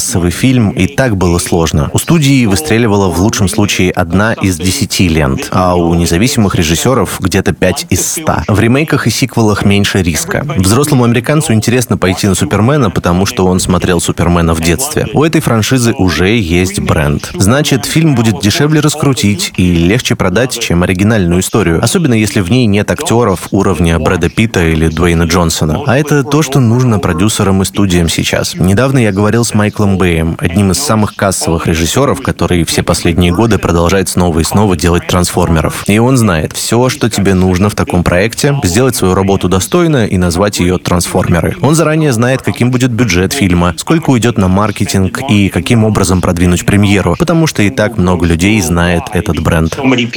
кассовый фильм и так было сложно. У студии выстреливала в лучшем случае 1 из 10 лент, а у независимых режиссеров где-то 5 из 100. В ремейках и сиквелах меньше риска. Взрослому американцу интересно пойти на Супермена, потому что он смотрел Супермена в детстве. У этой франшизы уже есть бренд. Значит, фильм будет дешевле раскрутить и легче продать, чем оригинальную историю, особенно если в ней нет актеров уровня Брэда Питта или Дуэйна Джонсона. А это то, что нужно продюсерам и студиям сейчас. Недавно я говорил с Майклом Бэем, одним из самых кассовых режиссеров, который все последние годы продолжает снова и снова делать трансформеров. И он знает, все, что тебе нужно в таком проекте, сделать свою работу достойно и назвать ее «Трансформеры». Он заранее знает, каким будет бюджет фильма, сколько уйдет на маркетинг и каким образом продвинуть премьеру, потому что и так много людей знает этот бренд.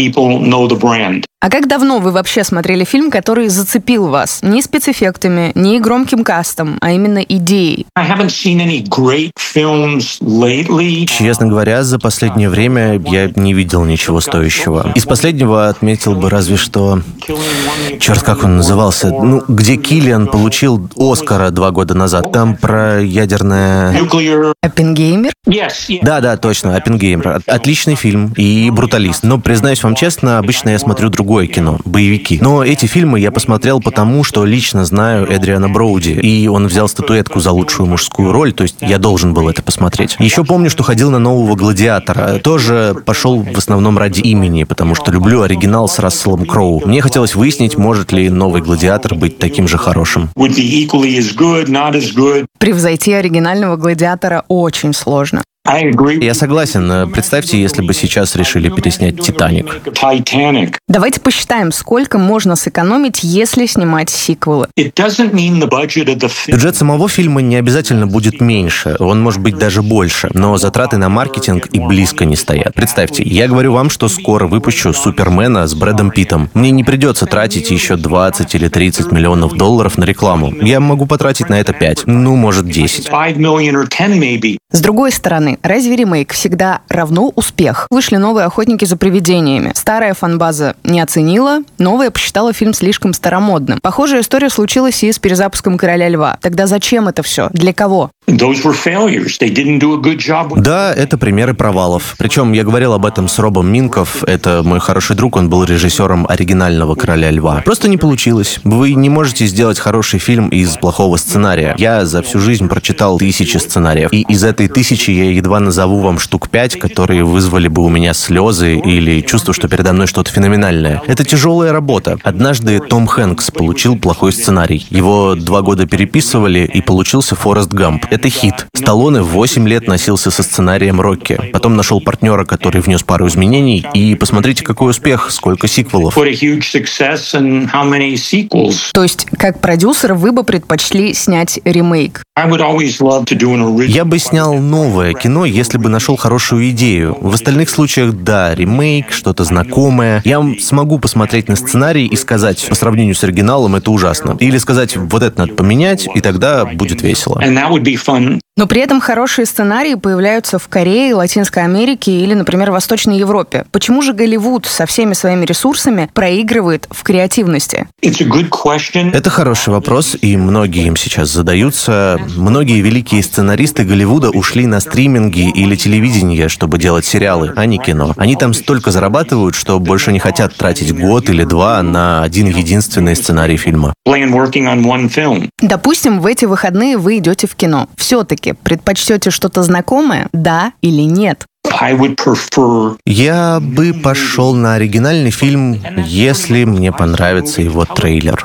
А как давно вы вообще смотрели фильм, который зацепил вас? Не спецэффектами, не громким кастом, а именно идеей? Честно говоря, за последнее время я не видел ничего стоящего. Из последнего отметил бы разве что... Черт, как он назывался? Где Киллиан получил Оскара 2 года назад. Там про ядерное... Оппенгеймер? Да, точно, Оппенгеймер. Отличный фильм и бруталист. Но, признаюсь вам честно, обычно я смотрю другое кино, боевики. Но эти фильмы я посмотрел потому, что лично знаю Эдриана Броуди, и он взял статуэтку за лучшую мужскую роль, то есть я должен был это посмотреть. Еще помню, что ходил на нового «Гладиатора». Тоже пошел в основном ради имени, потому что люблю оригинал с Расселом Кроу. Мне хотелось выяснить, может ли новый «Гладиатор» быть таким же хорошим. Превзойти оригинального «Гладиатора» очень сложно. Я согласен. Представьте, если бы сейчас решили переснять «Титаник». Давайте посчитаем, сколько можно сэкономить, если снимать сиквелы. Бюджет самого фильма не обязательно будет меньше, он может быть даже больше, но затраты на маркетинг и близко не стоят. Представьте, я говорю вам, что скоро выпущу «Супермена» с Брэдом Питтом. Мне не придется тратить еще 20 или 30 миллионов долларов на рекламу. Я могу потратить на это 5, может 10. С другой стороны, разве ремейк всегда равно успех? Вышли новые «Охотники за привидениями». Старая фан-база не оценила, новая посчитала фильм слишком старомодным. Похожая история случилась и с перезапуском «Короля льва». Тогда зачем это все? Для кого? Да, это примеры провалов. Причем я говорил об этом с Робом Минков. Это мой хороший друг, он был режиссером оригинального «Короля льва». Просто не получилось. Вы не можете сделать хороший фильм из плохого сценария. Я за всю жизнь прочитал 1000 сценариев. И из этой 1000 я едва назову вам штук 5, которые вызвали бы у меня слезы или чувство, что передо мной что-то феноменальное. Это тяжелая работа. Однажды Том Хэнкс получил плохой сценарий. Его 2 года переписывали, и получился «Форест Гамп». Это хит. Сталлоне 8 лет носился со сценарием «Рокки». Потом нашел партнера, который внес пару изменений, и посмотрите, какой успех, сколько сиквелов. То есть, как продюсер, вы бы предпочли снять ремейк? Я бы снял новое кино, если бы нашел хорошую идею. В остальных случаях, да, ремейк, что-то знакомое. Я смогу посмотреть на сценарий и сказать, по сравнению с оригиналом, это ужасно. Или сказать, вот это надо поменять, и тогда будет весело. Но при этом хорошие сценарии появляются в Корее, Латинской Америке или, например, Восточной Европе. Почему же Голливуд со всеми своими ресурсами проигрывает в креативности? Это хороший вопрос, и многие им сейчас задаются. Многие великие сценаристы Голливуда ушли на стриминги или телевидение, чтобы делать сериалы, а не кино. Они там столько зарабатывают, что больше не хотят тратить год или 2 на один единственный сценарий фильма. Допустим, в эти выходные вы идете в кино. Все-таки предпочтете что-то знакомое, да или нет? Я бы пошел на оригинальный фильм, если мне понравится его трейлер.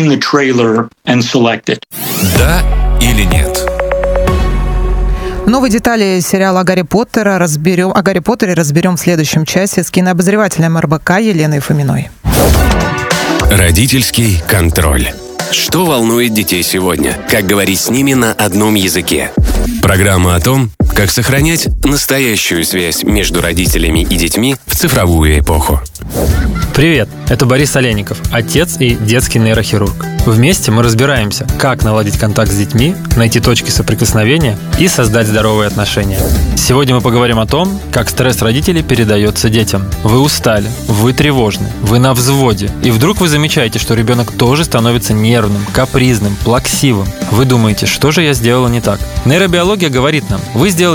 Да или нет? Новые детали сериала о Гарри Поттере разберем в следующем часе с кинообозревателем РБК Еленой Фоминой. Родительский контроль. Что волнует детей сегодня? Как говорить с ними на одном языке? Программа о том, как сохранять настоящую связь между родителями и детьми в цифровую эпоху. Привет, это Борис Олейников, отец и детский нейрохирург. Вместе мы разбираемся, как наладить контакт с детьми, найти точки соприкосновения и создать здоровые отношения. Сегодня мы поговорим о том, как стресс родителей передается детям. Вы устали, вы тревожны, вы на взводе, и вдруг вы замечаете, что ребенок тоже становится нервным, капризным, плаксивым. Вы думаете, что же я сделала не так? Нейробиология говорит нам, вы сделали